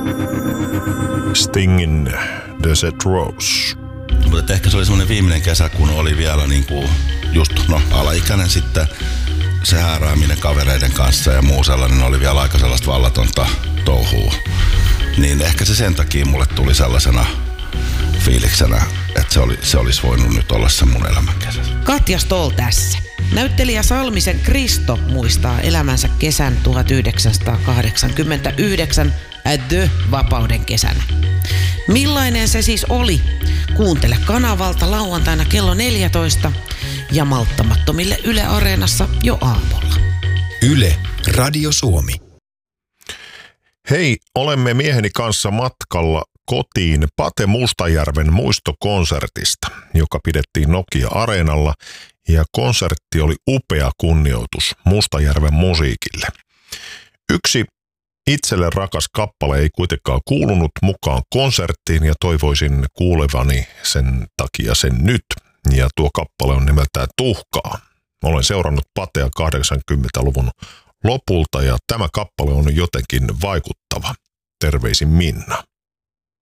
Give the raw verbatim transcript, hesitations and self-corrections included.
Stingin Desert Rose. Mutta ehkä se oli semmoinen viimeinen kesä, kun oli vielä niinku just no, alaikäinen sitten. Se häärääminen kavereiden kanssa ja muu sellainen oli vielä aika sellaista vallatonta touhua. Niin ehkä se sen takia mulle tuli sellaisena fiiliksenä, että se, oli, se olisi voinut nyt olla se mun elämän kesä. Katja Stoll tässä. Näyttelijä Salmisen Kristo muistaa elämänsä kesän tuhatyhdeksänsataakahdeksankymmentäyhdeksän The-vapauden kesänä. Millainen se siis oli? Kuuntele kanavalta lauantaina kello neljätoista ja malttamattomille Yle Areenassa jo aamulla. Yle, Radio Suomi. Hei, olemme mieheni kanssa matkalla kotiin Pate Mustajärven muistokonsertista, joka pidettiin Nokia-areenalla, ja konsertti oli upea kunnioitus Mustajärven musiikille. Yksi itselle rakas kappale ei kuitenkaan kuulunut mukaan konserttiin ja toivoisin kuulevani sen takia sen nyt. Ja tuo kappale on nimeltään Tuhkaa. Olen seurannut Patea kahdeksankymmentäluvun lopulta ja tämä kappale on jotenkin vaikuttava. Terveisin Minna.